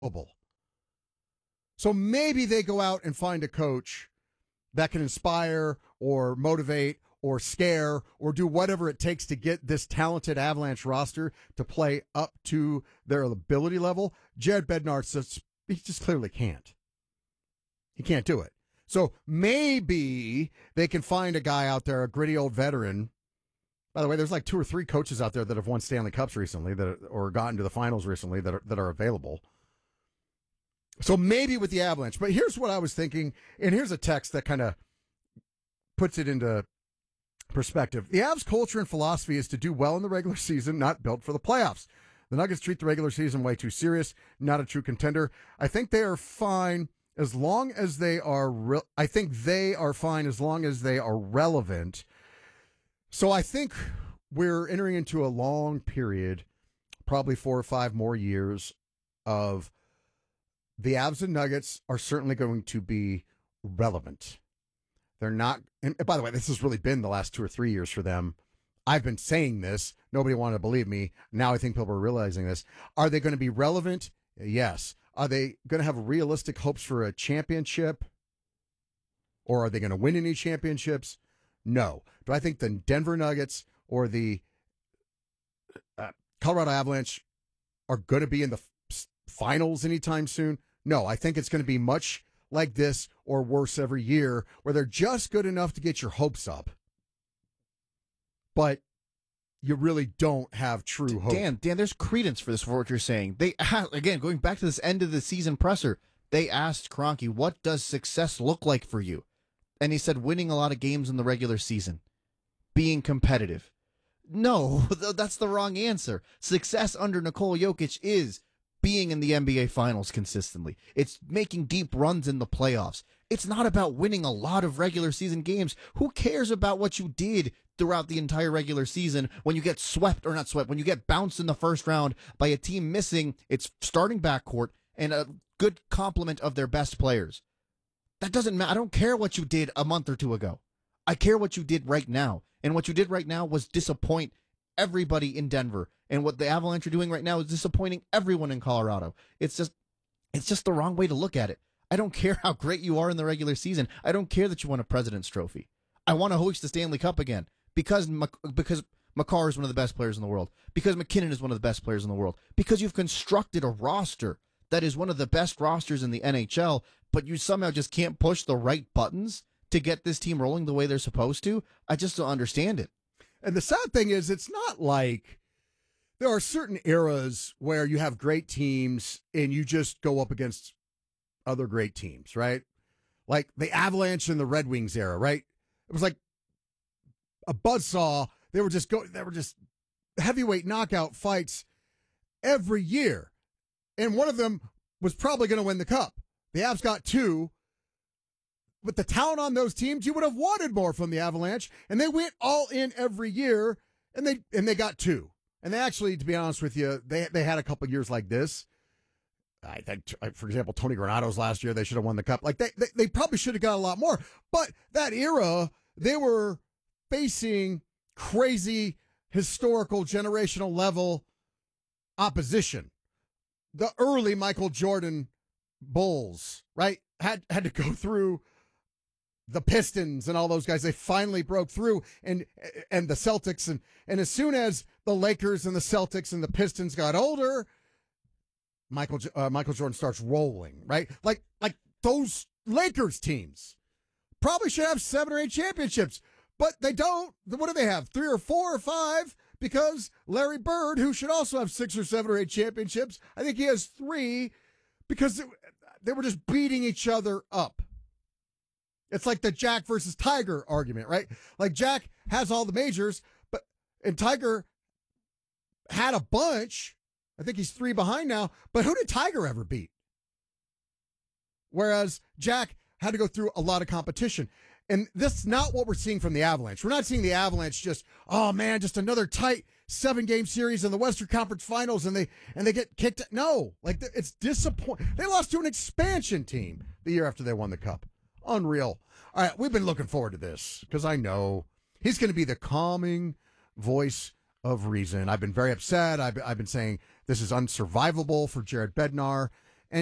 So maybe they go out and find a coach that can inspire or motivate or scare or do whatever it takes to get this talented Avalanche roster to play up to their ability level. Jared Bednar says he just clearly can't. He can't do it. So maybe they can find a guy out there, a gritty old veteran. By the way, there's like 2 or 3 coaches out there that have won Stanley Cups recently or gotten to the finals recently that are available. So maybe with the Avalanche. But here's what I was thinking, and here's a text that kind of puts it into perspective. The Avs' culture and philosophy is to do well in the regular season, not built for the playoffs. The Nuggets treat the regular season way too serious, not a true contender. I think they are fine as long as they are I think they are fine as long as they are relevant. So I think we're entering into a long period, probably 4 or 5 more years, of the Avs and Nuggets are certainly going to be relevant. They're not, and by the way, this has really been the last 2 or 3 years for them. I've been saying this. Nobody wanted to believe me. Now I think people are realizing this. Are they going to be relevant? Yes. Are they going to have realistic hopes for a championship? Or are they going to win any championships? No. Do I think the Denver Nuggets or the Colorado Avalanche are going to be in the finals anytime soon? No. I think it's going to be much like this or worse every year, where they're just good enough to get your hopes up, but you really don't have true hope. Dan, there's credence for this, for what you're saying. They, again, going back to this end of the season presser, they asked Kroenke, what does success look like for you? And he said, winning a lot of games in the regular season, being competitive. No, that's the wrong answer. Success under Nikola Jokic is being in the NBA Finals consistently. It's making deep runs in the playoffs. It's not about winning a lot of regular season games. Who cares about what you did throughout the entire regular season when you get when you get bounced in the first round by a team missing its starting backcourt and a good complement of their best players? That doesn't matter. I don't care what you did a month or 2 ago. I care what you did right now. And what you did right now was disappoint everybody in Denver. And what the Avalanche are doing right now is disappointing everyone in Colorado. It's just the wrong way to look at it. I don't care how great you are in the regular season. I don't care that you won a President's Trophy. I want to hoist the Stanley Cup again because Makar is one of the best players in the world, because McKinnon is one of the best players in the world, because you've constructed a roster that is one of the best rosters in the NHL, but you somehow just can't push the right buttons to get this team rolling the way they're supposed to. I just don't understand it. And the sad thing is, it's not like there are certain eras where you have great teams and you just go up against other great teams, right? Like the Avalanche and the Red Wings era, right? It was like a buzzsaw. They were just heavyweight knockout fights every year. And one of them was probably going to win the cup. The Avs got 2. With the talent on those teams, you would have wanted more from the Avalanche, and they went all in every year, and they got 2. And they actually, to be honest with you, they had a couple years like this. I think, for example, Tony Granato's last year, they should have won the cup. Like they probably should have got a lot more. But that era, they were facing crazy historical generational level opposition. The early Michael Jordan Bulls, right, had to go through the Pistons and all those guys. They finally broke through, and the Celtics, and as soon as the Lakers and the Celtics and the Pistons got older, Michael Jordan starts rolling, right? Like those Lakers teams probably should have 7 or 8 championships, but they don't. What do they have? 3 or 4 or 5? Because Larry Bird, who should also have 6 or 7 or 8 championships, I think he has 3, because they were just beating each other up. It's like the Jack versus Tiger argument, right? Like Jack has all the majors, and Tiger had a bunch. I think he's 3 behind now, but who did Tiger ever beat? Whereas Jack had to go through a lot of competition. And that's not what we're seeing from the Avalanche. We're not seeing the Avalanche just another tight 7-game series in the Western Conference Finals, and they get kicked. No, like it's disappointing. They lost to an expansion team the year after they won the cup. Unreal. All right, we've been looking forward to this because I know he's going to be the calming voice of reason. I've been very upset. I've been saying this is unsurvivable for Jared Bednar.